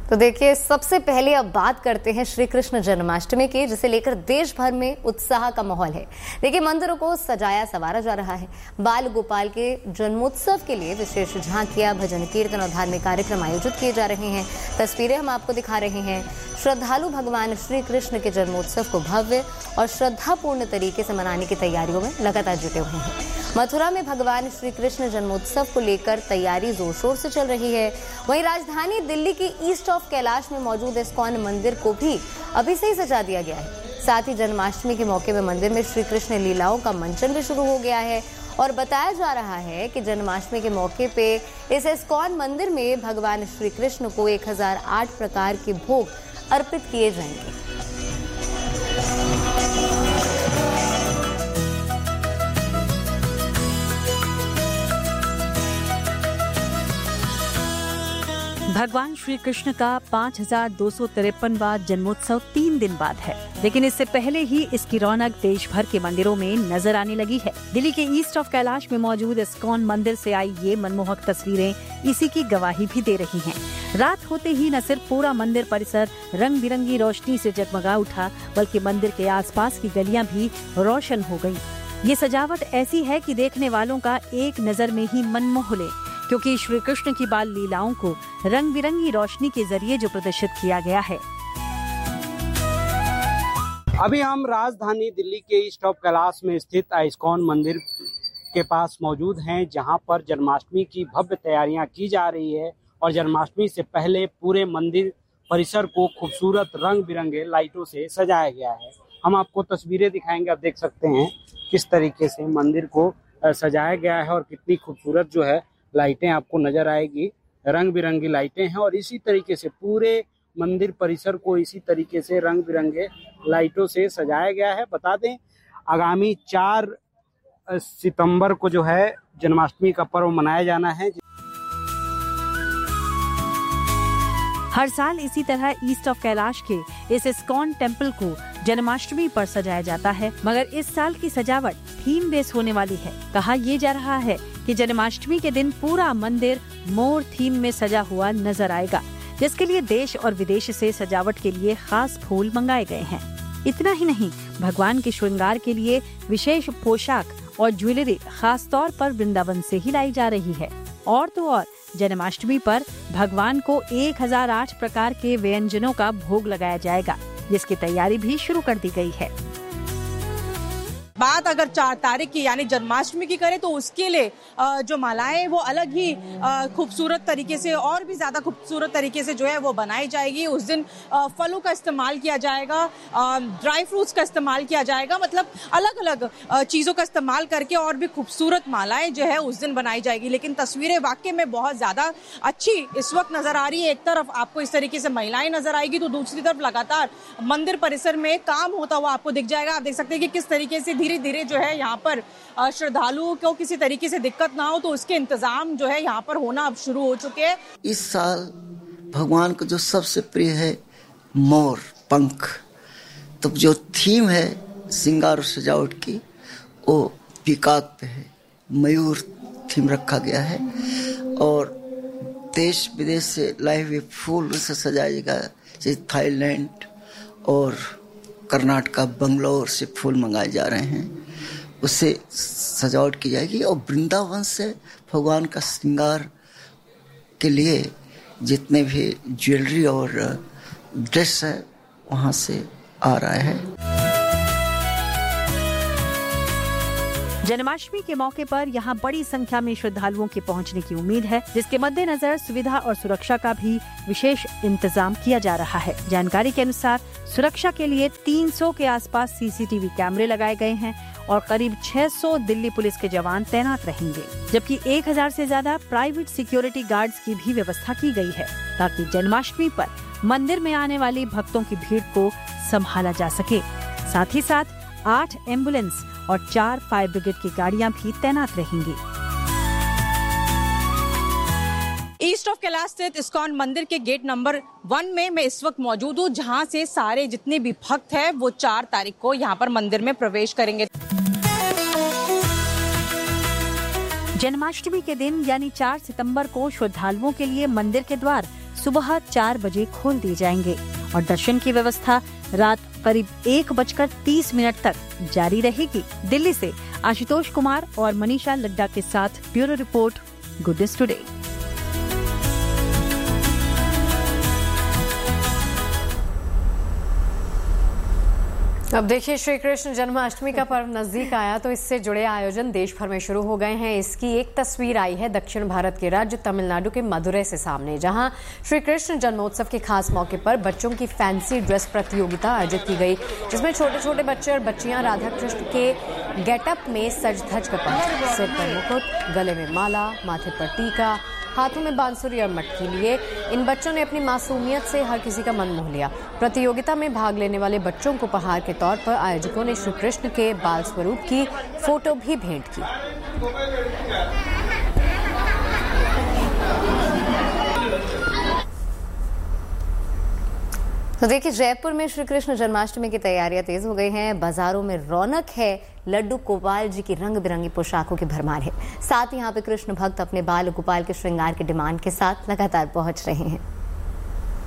तो देखिए, सबसे पहले अब बात करते हैं श्री कृष्ण जन्माष्टमी की, जिसे लेकर देश भर में उत्साह का माहौल है। देखिए, मंदिरों को सजाया संवारा जा रहा है। बाल गोपाल के जन्मोत्सव के लिए विशेष झांकियां, भजन कीर्तन और धार्मिक कार्यक्रम आयोजित किए जा रहे हैं। तस्वीरें हम आपको दिखा रहे हैं। श्रद्धालु भगवान श्री कृष्ण के जन्मोत्सव को भव्य और श्रद्धापूर्ण तरीके से मनाने की तैयारियों में लगातार जुटे हुए हैं। मथुरा में भगवान श्री कृष्ण जन्मोत्सव को लेकर तैयारी जोर शोर से चल रही है। वहीं राजधानी दिल्ली की ईस्ट ऑफ कैलाश में मौजूद इस्कॉन मंदिर को भी अभी से ही सजा दिया गया है। साथ ही जन्माष्टमी के मौके पर मंदिर में श्री कृष्ण लीलाओं का मंचन भी शुरू हो गया है और बताया जा रहा है कि जन्माष्टमी के मौके पे इस इस्कॉन मंदिर में भगवान श्री कृष्ण को 1008 प्रकार के भोग अर्पित किए जाएंगे। भगवान श्री कृष्ण का 5253वां जन्मोत्सव 3 दिन बाद है, लेकिन इससे पहले ही इसकी रौनक देश भर के मंदिरों में नजर आने लगी है। दिल्ली के ईस्ट ऑफ कैलाश में मौजूद इस्कॉन मंदिर से आई ये मनमोहक तस्वीरें इसी की गवाही भी दे रही हैं। रात होते ही न सिर्फ पूरा मंदिर परिसर रंग बिरंगी रोशनी से जगमगा उठा, बल्कि मंदिर के आसपास की गलियां भी रोशन हो गयी। ये सजावट ऐसी है कि देखने वालों का एक नजर में ही मन मोह ले, क्योंकि श्री कृष्ण की बाल लीलाओं को रंग बिरंगी रोशनी के जरिए जो प्रदर्शित किया गया है। अभी हम राजधानी दिल्ली के ईस्ट ऑफ कैलाश में स्थित इस्कॉन मंदिर के पास मौजूद हैं, जहां पर जन्माष्टमी की भव्य तैयारियां की जा रही है और जन्माष्टमी से पहले पूरे मंदिर परिसर को खूबसूरत रंग बिरंगे लाइटों से सजाया गया है। हम आपको तस्वीरें दिखाएंगे, आप देख सकते हैं किस तरीके से मंदिर को सजाया गया है और कितनी खूबसूरत जो है लाइटें आपको नजर आएगी। रंग बिरंगी लाइटें हैं और इसी तरीके से पूरे मंदिर परिसर को इसी तरीके से रंग बिरंगे लाइटों से सजाया गया है। बता दें, आगामी 4 सितंबर को जो है जन्माष्टमी का पर्व मनाया जाना है। हर साल इसी तरह ईस्ट ऑफ कैलाश के इस इस्कॉन टेम्पल को जन्माष्टमी पर सजाया जाता है, मगर इस साल की सजावट थीम बेस होने वाली है। कहा यह जा रहा है कि जन्माष्टमी के दिन पूरा मंदिर मोर थीम में सजा हुआ नजर आएगा, जिसके लिए देश और विदेश से सजावट के लिए खास फूल मंगाए गए हैं। इतना ही नहीं, भगवान के श्रृंगार के लिए विशेष पोशाक और ज्वेलरी खास तौर पर वृंदावन से ही लाई जा रही है। और तो और जन्माष्टमी पर भगवान को 1008 प्रकार के व्यंजनों का भोग लगाया जाएगा, जिसकी तैयारी भी शुरू कर दी गई है। बात अगर 4 तारीख की यानी जन्माष्टमी की करें तो उसके लिए जो मालाएं वो अलग ही खूबसूरत तरीके से और भी ज्यादा खूबसूरत तरीके से जो है वो बनाई जाएगी। उस दिन फलों का इस्तेमाल किया जाएगा, ड्राई फ्रूट्स का इस्तेमाल किया जाएगा, मतलब अलग अलग चीजों का इस्तेमाल करके और भी खूबसूरत मालाएं जो है उस दिन बनाई जाएगी। लेकिन तस्वीरें वाकई में बहुत ज्यादा अच्छी इस वक्त नजर आ रही है। एक तरफ आपको इस तरीके से महिलाएं नजर आएगी तो दूसरी तरफ लगातार मंदिर परिसर में काम होता हुआ आपको दिख जाएगा। आप देख सकते हैं कि किस तरीके से धीरे धीरे जो है यहाँ पर श्रद्धालुओं को किसी तरीके से दिक्कत ना हो तो उसके इंतजाम जो है यहाँ पर होना अब शुरू हो चुके हैं। इस साल भगवान को जो सबसे प्रिय है मोर पंख, तो जो थीम है श्रृंगार और सजावट की वो पीकॉक पे है, मयूर थीम रखा गया है और देश विदेश से लाए हुए फूल से सजाएगा, जैसे थाईलैंड और कर्नाटका बंगलौर से फूल मंगाए जा रहे हैं, उससे सजावट की जाएगी। और वृंदावन से भगवान का श्रृंगार के लिए जितने भी ज्वेलरी और ड्रेस है वहाँ से आ रहा है। जन्माष्टमी के मौके पर यहाँ बड़ी संख्या में श्रद्धालुओं के पहुँचने की उम्मीद है, जिसके मद्देनजर सुविधा और सुरक्षा का भी विशेष इंतजाम किया जा रहा है। जानकारी के अनुसार सुरक्षा के लिए 300 के आसपास सीसीटीवी कैमरे लगाए गए हैं और करीब 600 दिल्ली पुलिस के जवान तैनात रहेंगे, जबकि 1000 से ज्यादा प्राइवेट सिक्योरिटी गार्ड्स की भी व्यवस्था की गई है, ताकि जन्माष्टमी पर मंदिर में आने वाली भक्तों की भीड़ को संभाला जा सके। साथ ही साथ 8 एम्बुलेंस और 4 फायर ब्रिगेड की गाड़ियां भी तैनात रहेंगी। ईस्ट ऑफ कैलाश स्थित इस्कॉन मंदिर के गेट नंबर 1 में मैं इस वक्त मौजूद हूँ, जहाँ से सारे जितने भी भक्त हैं वो 4 तारीख को यहाँ पर मंदिर में प्रवेश करेंगे। जन्माष्टमी के दिन यानी 4 सितंबर को श्रद्धालुओं के लिए मंदिर के द्वार सुबह 4 बजे खोल दिए जाएंगे और दर्शन की व्यवस्था रात करीब 1:30 तक जारी रहेगी। दिल्ली से आशुतोष कुमार और मनीषा लड्डा के साथ bureau report, good news today. अब देखिए, श्री कृष्ण जन्माष्टमी का पर्व नजदीक आया तो इससे जुड़े आयोजन देश भर में शुरू हो गए हैं। इसकी एक तस्वीर आई है दक्षिण भारत के राज्य तमिलनाडु के मदुरै से सामने, जहां श्री कृष्ण जन्मोत्सव के खास मौके पर बच्चों की फैंसी ड्रेस प्रतियोगिता आयोजित की गई, जिसमें छोटे छोटे बच्चे और बच्चियां राधा कृष्ण के गेटअप में सज धज कर पहुंचे। सिर पर मुकुट, गले में माला, माथे पर टीका, हाथों में बांसुरी और मटकी लिए इन बच्चों ने अपनी मासूमियत से हर किसी का मन मोह लिया। प्रतियोगिता में भाग लेने वाले बच्चों को उपहार के तौर पर आयोजकों ने श्री कृष्ण के बाल स्वरूप की फोटो भी भेंट की। तो देखिए, जयपुर में श्री कृष्ण जन्माष्टमी की तैयारियां तेज हो गई हैं। बाजारों में रौनक है, लड्डू गोपाल जी की रंग बिरंगी पोशाकों की भरमार है। साथ ही यहाँ पे कृष्ण भक्त अपने बाल गोपाल के श्रृंगार की डिमांड के साथ लगातार पहुंच रहे हैं।